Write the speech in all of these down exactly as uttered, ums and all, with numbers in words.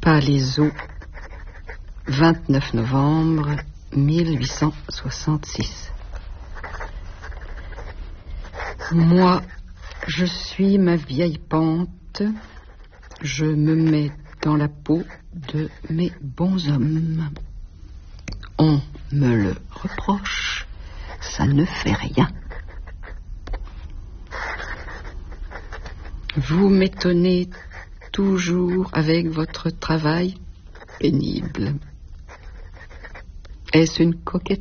Palaiseau, vingt-neuf novembre mille huit cent soixante-six. Moi, je suis ma vieille pente, je me mets dans la peau de mes bonshommes. On me le reproche, ça ne fait rien. Vous m'étonnez toujours avec votre travail pénible. Est-ce une coquetterie ?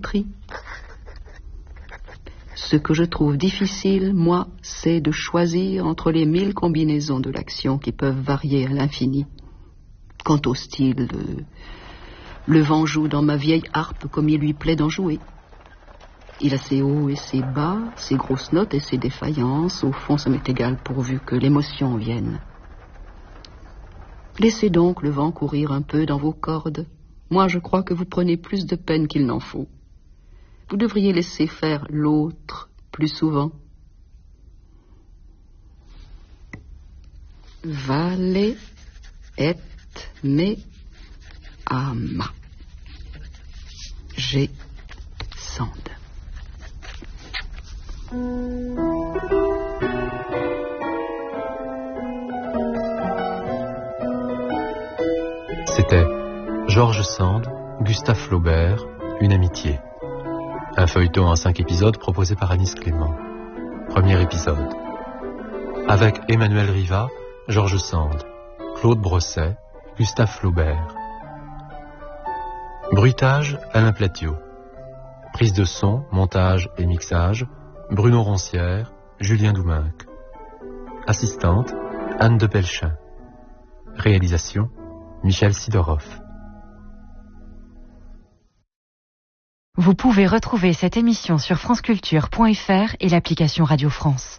Ce que je trouve difficile, moi, c'est de choisir entre les mille combinaisons de l'action qui peuvent varier à l'infini. Quant au style, le, le vent joue dans ma vieille harpe comme il lui plaît d'en jouer. Il a ses hauts et ses bas, ses grosses notes et ses défaillances. Au fond, ça m'est égal pourvu que l'émotion vienne. Laissez donc le vent courir un peu dans vos cordes. Moi, je crois que vous prenez plus de peine qu'il n'en faut. Vous devriez laisser faire l'autre plus souvent. Vale et me ama. J'ai sand. C'était George Sand, Gustave Flaubert, Une amitié. Un feuilleton en cinq épisodes proposé par Anis Clément. Premier épisode. Avec Emmanuel Riva, George Sand, Claude Brosset, Gustave Flaubert. Bruitage, Alain Platiot. Prise de son, montage et mixage, Bruno Roncière, Julien Douminc. Assistante, Anne de Pelchin. Réalisation, Michel Sidorov. Vous pouvez retrouver cette émission sur franceculture point f r et l'application Radio France.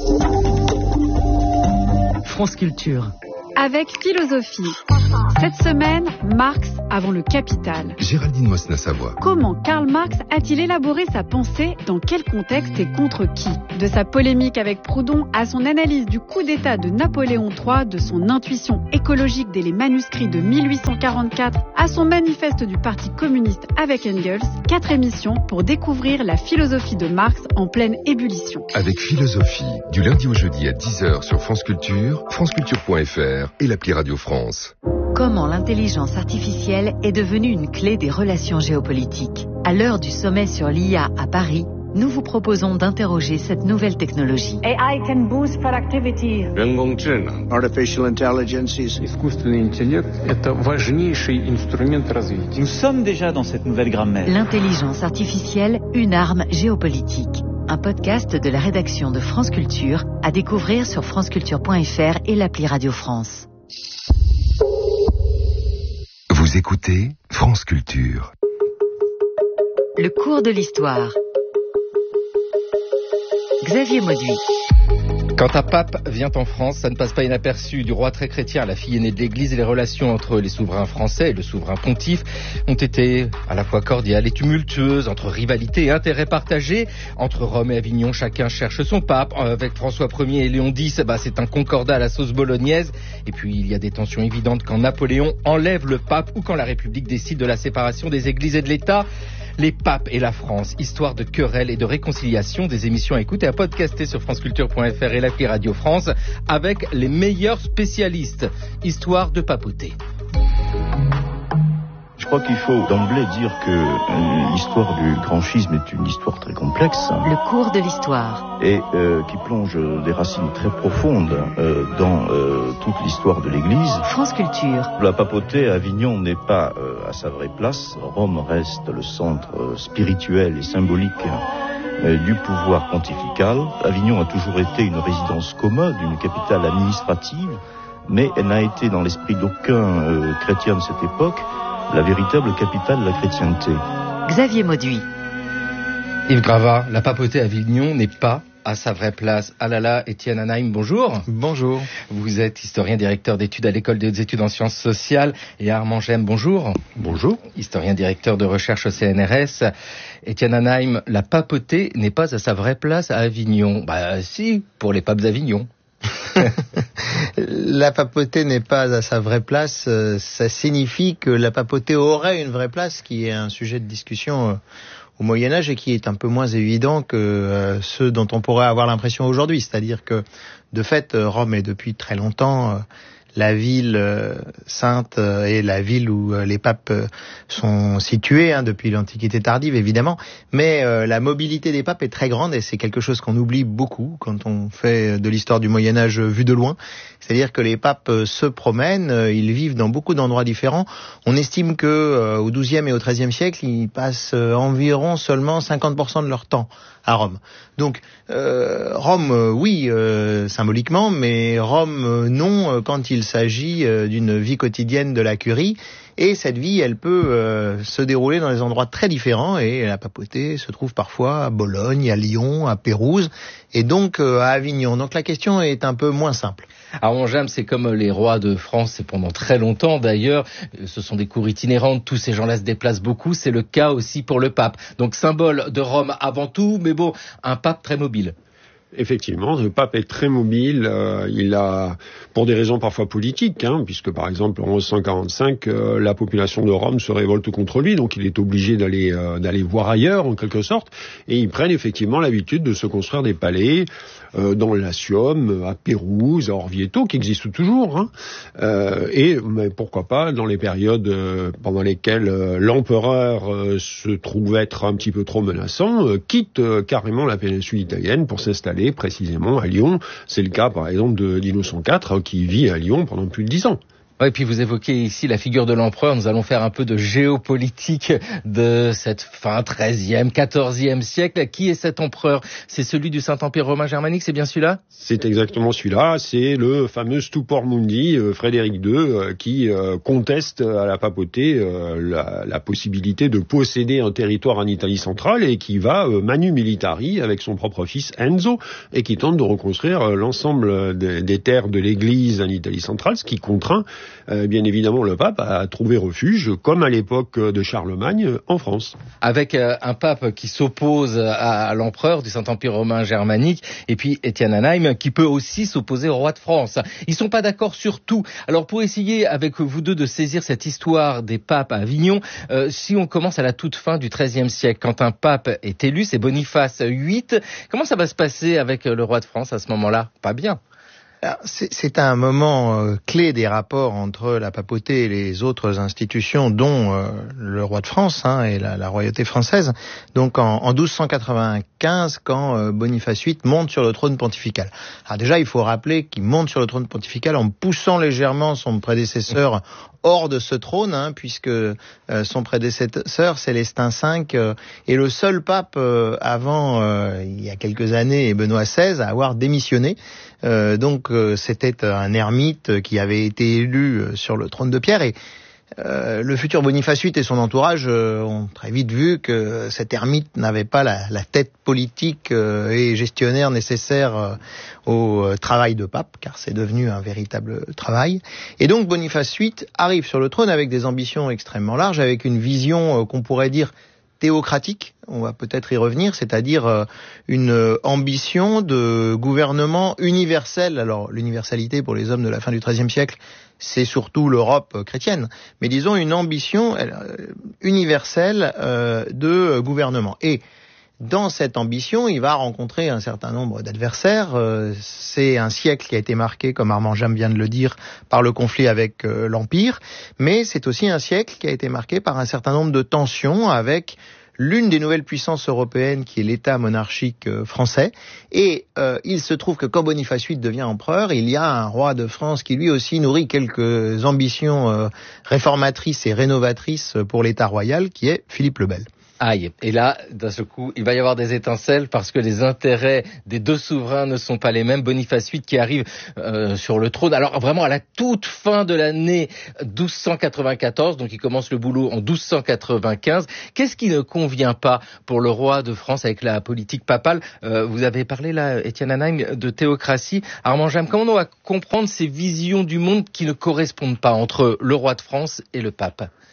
France Culture. Avec philosophie. Cette semaine, Marx avant le Capital. Géraldine Mosna-Savoie. Comment Karl Marx a-t-il élaboré sa pensée, dans quel contexte et contre qui ? De sa polémique avec Proudhon à son analyse du coup d'État de Napoléon trois, de son intuition écologique dès les manuscrits de mille huit cent quarante-quatre à son manifeste du Parti communiste avec Engels, quatre émissions pour découvrir la philosophie de Marx en pleine ébullition. Avec philosophie, du lundi au jeudi à dix heures sur France Culture, franceculture point f r et l'appli Radio France. Comment l'intelligence artificielle est devenue une clé des relations géopolitiques. À l'heure du sommet sur l'I A à Paris, nous vous proposons d'interroger cette nouvelle technologie. A I can boost productivity. Artificial intelligence is... Искусственный интеллект – это важнейший инструмент развития. Nous sommes déjà dans cette nouvelle grammaire. L'intelligence artificielle, une arme géopolitique. Un podcast de la rédaction de France Culture à découvrir sur franceculture point f r et l'appli Radio France. Vous écoutez France Culture. Le cours de l'histoire. Xavier Mauduit. Quand un pape vient en France, ça ne passe pas inaperçu. Du roi très chrétien à la fille aînée de l'Église, et les relations entre les souverains français et le souverain pontife ont été à la fois cordiales et tumultueuses, entre rivalité et intérêts partagés. Entre Rome et Avignon, chacun cherche son pape. Avec François Ier et Léon X, bah, c'est un concordat à la sauce bolognaise. Et puis il y a des tensions évidentes quand Napoléon enlève le pape ou quand la République décide de la séparation des églises et de l'État. Les papes et la France, histoire de querelles et de réconciliation, des émissions à écouter et à podcaster sur franceculture point f r et l'appli Radio France avec les meilleurs spécialistes, histoire de papoter. Je crois qu'il faut d'emblée dire que l'histoire du grand schisme est une histoire très complexe. Le cours de l'histoire. Et euh, qui plonge des racines très profondes euh, dans euh, toute l'histoire de l'Église. France Culture. La papauté à Avignon n'est pas euh, à sa vraie place. Rome reste le centre euh, spirituel et symbolique euh, du pouvoir pontifical. Avignon a toujours été une résidence commode, une capitale administrative, mais elle n'a été dans l'esprit d'aucun euh, chrétien de cette époque la véritable capitale de la chrétienté. Xavier Mauduit. Yves Gravard, la papauté à Avignon n'est pas à sa vraie place. Ah là là, Étienne Anaïm, bonjour. Bonjour. Vous êtes historien directeur d'études à l'École des études en sciences sociales. Et Armand Gemme, bonjour. Bonjour. Historien directeur de recherche au C N R S. Étienne Anaïm, la papauté n'est pas à sa vraie place à Avignon. Bah si, pour les papes d'Avignon. La papauté n'est pas à sa vraie place. Ça signifie que la papauté aurait une vraie place, qui est un sujet de discussion au Moyen-Âge et qui est un peu moins évident que ceux dont on pourrait avoir l'impression aujourd'hui. C'est-à-dire que, de fait, Rome est depuis très longtemps la ville euh, sainte euh, et la ville où euh, les papes euh, sont situés, hein, depuis l'Antiquité tardive évidemment, mais euh, la mobilité des papes est très grande et c'est quelque chose qu'on oublie beaucoup quand on fait de l'histoire du Moyen-Âge vu de loin. C'est-à-dire que les papes euh, se promènent, euh, ils vivent dans beaucoup d'endroits différents. On estime que euh, au douzième et au treizième siècle, ils passent euh, environ seulement cinquante pour cent de leur temps à Rome. Donc euh, Rome, euh, oui, euh, symboliquement, mais Rome, euh, non, euh, quand il s'agit euh, d'une vie quotidienne de la curie. Et cette vie, elle peut euh, se dérouler dans des endroits très différents. Et la papauté se trouve parfois à Bologne, à Lyon, à Pérouse, et donc euh, à Avignon. Donc la question est un peu moins simple. Armand James, c'est comme les rois de France, c'est pendant très longtemps d'ailleurs. Ce sont des cours itinérantes, tous ces gens-là se déplacent beaucoup. C'est le cas aussi pour le pape. Donc symbole de Rome avant tout, mais bon, un pape très mobile. Effectivement, le pape est très mobile. Euh, il a, pour des raisons parfois politiques, hein, puisque par exemple en onze cent quarante-cinq, euh, la population de Rome se révolte contre lui, donc il est obligé d'aller euh, d'aller voir ailleurs en quelque sorte. Et ils prennent effectivement l'habitude de se construire des palais euh, dans le Latium, à Pérouse, à Orvieto, qui existent toujours. Hein, euh, et mais pourquoi pas dans les périodes euh, pendant lesquelles euh, l'empereur euh, se trouve être un petit peu trop menaçant, euh, quitte euh, carrément la péninsule italienne pour s'installer précisément à Lyon. C'est le cas par exemple de d'Innocent quatre qui vit à Lyon pendant plus de dix ans. Ouais, et puis vous évoquez ici la figure de l'empereur. Nous allons faire un peu de géopolitique de cette fin treizième, quatorzième siècle. Qui est cet empereur? C'est celui du Saint-Empire romain germanique, c'est bien celui-là? C'est exactement celui-là. C'est le fameux Stupor Mundi, euh, Frédéric deux, euh, qui euh, conteste à la papauté euh, la, la possibilité de posséder un territoire en Italie centrale et qui va euh, manu militari avec son propre fils Enzo et qui tente de reconstruire euh, l'ensemble des, des terres de l'Église en Italie centrale, ce qui contraint Euh, bien évidemment le pape a trouvé refuge, comme à l'époque de Charlemagne, en France. Avec euh, un pape qui s'oppose à, à l'empereur du Saint-Empire romain germanique, et puis Étienne Anaïm, qui peut aussi s'opposer au roi de France. Ils sont pas d'accord sur tout. Alors pour essayer, avec vous deux, de saisir cette histoire des papes à Avignon, euh, si on commence à la toute fin du treizième siècle, quand un pape est élu, c'est Boniface huit, comment ça va se passer avec le roi de France à ce moment-là? Pas bien. C'est un moment euh, clé des rapports entre la papauté et les autres institutions, dont euh, le roi de France, hein, et la, la royauté française. Donc en, en douze cent quatre-vingt-quinze, quand euh, Boniface huit monte sur le trône pontifical. Alors déjà, il faut rappeler qu'il monte sur le trône pontifical en poussant légèrement son prédécesseur hors de ce trône, hein, puisque euh, son prédécesseur, Célestin cinq, euh, est le seul pape euh, avant, euh, il y a quelques années, et Benoît seize, à avoir démissionné. Euh, donc euh, c'était un ermite qui avait été élu euh, sur le trône de pierre et euh, le futur Boniface huit et son entourage euh, ont très vite vu que cet ermite n'avait pas la, la tête politique euh, et gestionnaire nécessaire euh, au euh, travail de pape, car c'est devenu un véritable travail. Et donc Boniface huit arrive sur le trône avec des ambitions extrêmement larges, avec une vision euh, qu'on pourrait dire théocratique, on va peut-être y revenir, c'est-à-dire euh, une euh, ambition de gouvernement universel. Alors l'universalité pour les hommes de la fin du treizième siècle, c'est surtout l'Europe euh, chrétienne, mais disons une ambition euh, universelle euh, de gouvernement. Et dans cette ambition, il va rencontrer un certain nombre d'adversaires. Euh, c'est un siècle qui a été marqué, comme Armand James vient de le dire, par le conflit avec euh, l'Empire, mais c'est aussi un siècle qui a été marqué par un certain nombre de tensions avec l'une des nouvelles puissances européennes qui est l'État monarchique euh, français. Et euh, il se trouve que quand Boniface huit devient empereur, il y a un roi de France qui lui aussi nourrit quelques ambitions euh, réformatrices et rénovatrices pour l'État royal, qui est Philippe le Bel. Aïe. Et là, d'un seul coup, il va y avoir des étincelles parce que les intérêts des deux souverains ne sont pas les mêmes. Boniface huit qui arrive euh, sur le trône, alors vraiment à la toute fin de l'année douze cent quatre-vingt-quatorze, donc il commence le boulot en douze cent quatre-vingt-quinze. Qu'est-ce qui ne convient pas pour le roi de France avec la politique papale? euh, Vous avez parlé là, Étienne Anaïm, de théocratie. Armand James, comment on va comprendre ces visions du monde qui ne correspondent pas entre le roi de France et le pape?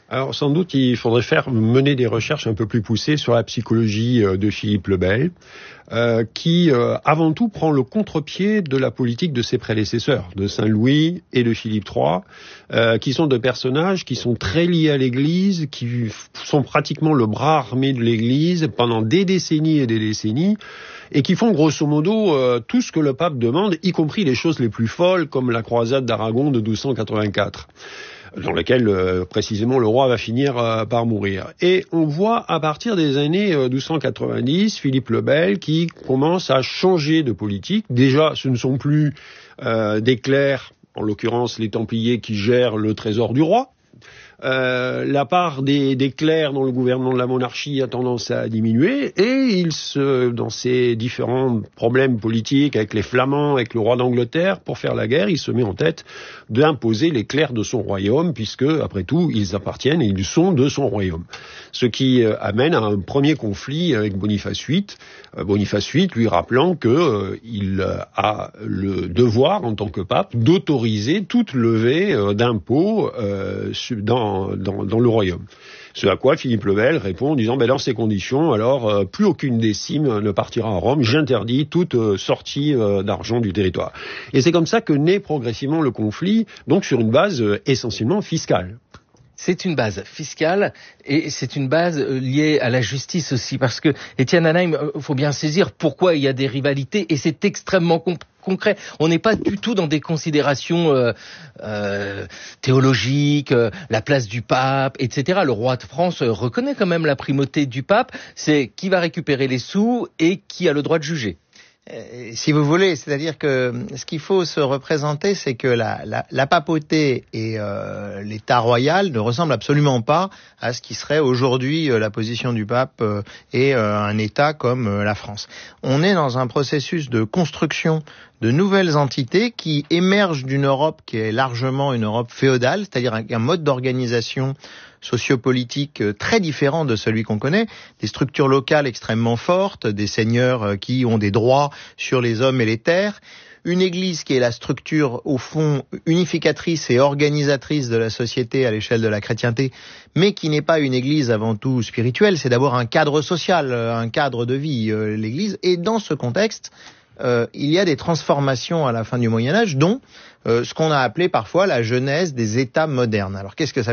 Alors sans doute il faudrait faire mener des recherches un peu plus poussées sur la psychologie de Philippe le Bel, euh, qui euh, avant tout prend le contre-pied de la politique de ses prédécesseurs, de Saint-Louis et de Philippe trois, euh, qui sont deux personnages qui sont très liés à l'Église, qui sont pratiquement le bras armé de l'Église pendant des décennies et des décennies, et qui font grosso modo euh, tout ce que le pape demande, y compris les choses les plus folles, comme la croisade d'Aragon de douze cent quatre-vingt-quatre. Dans lequel euh, précisément le roi va finir euh, par mourir. Et on voit à partir des années euh, douze cent quatre-vingt-dix Philippe le Bel qui commence à changer de politique. Déjà, ce ne sont plus euh, des clercs, en l'occurrence les Templiers, qui gèrent le trésor du roi. Euh, la part des, des clercs dans le gouvernement de la monarchie a tendance à diminuer et il se, dans ses différents problèmes politiques avec les Flamands, avec le roi d'Angleterre, pour faire la guerre, il se met en tête d'imposer les clercs de son royaume puisque, après tout, ils appartiennent et ils sont de son royaume. Ce qui euh, amène à un premier conflit avec Boniface huit. Euh, Boniface huit lui rappelant que euh, il a le devoir, en tant que pape, d'autoriser toute levée euh, d'impôts euh, dans Dans, dans le royaume. Ce à quoi Philippe le Bel répond en disant ben, dans ces conditions, alors euh, plus aucune décime ne partira à Rome, j'interdis toute euh, sortie euh, d'argent du territoire. Et c'est comme ça que naît progressivement le conflit, donc sur une base euh, essentiellement fiscale. C'est une base fiscale et c'est une base liée à la justice aussi, parce que Étienne Hanheim, il faut bien saisir pourquoi il y a des rivalités et c'est extrêmement compliqué. Concret. On n'est pas du tout dans des considérations euh, euh, théologiques, euh, la place du pape, et cetera. Le roi de France euh, reconnaît quand même la primauté du pape. C'est qui va récupérer les sous et qui a le droit de juger. Si vous voulez, c'est-à-dire que ce qu'il faut se représenter, c'est que la, la, la papauté et euh, l'État royal ne ressemblent absolument pas à ce qui serait aujourd'hui euh, la position du pape euh, et euh, un État comme euh, la France. On est dans un processus de construction de nouvelles entités qui émergent d'une Europe qui est largement une Europe féodale, c'est-à-dire un, un mode d'organisation sociopolitique très différent de celui qu'on connaît, des structures locales extrêmement fortes, des seigneurs qui ont des droits sur les hommes et les terres, une église qui est la structure au fond unificatrice et organisatrice de la société à l'échelle de la chrétienté, mais qui n'est pas une église avant tout spirituelle, c'est d'abord un cadre social, un cadre de vie, l'église, et dans ce contexte, euh, il y a des transformations à la fin du Moyen-Âge, dont euh, ce qu'on a appelé parfois la genèse des États modernes. Alors qu'est-ce que ça veut dire ?